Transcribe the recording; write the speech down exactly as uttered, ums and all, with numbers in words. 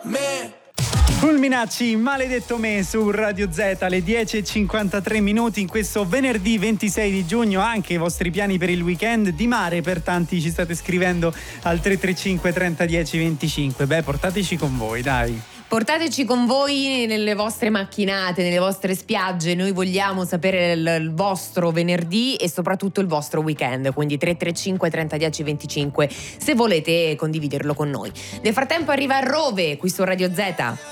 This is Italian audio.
me. Fulminacci, maledetto me su Radio Z alle dieci e cinquantatré minuti in questo venerdì ventisei di giugno. Anche i vostri piani per il weekend di mare, per tanti ci state scrivendo al tre tre cinque trenta dieci venticinque. Beh, portateci con voi, dai. Portateci con voi nelle vostre macchinate, nelle vostre spiagge. Noi vogliamo sapere il, il vostro venerdì e soprattutto il vostro weekend. Quindi tre tre cinque trenta dieci venticinque se volete condividerlo con noi. Nel frattempo arriva Rove qui su Radio Z.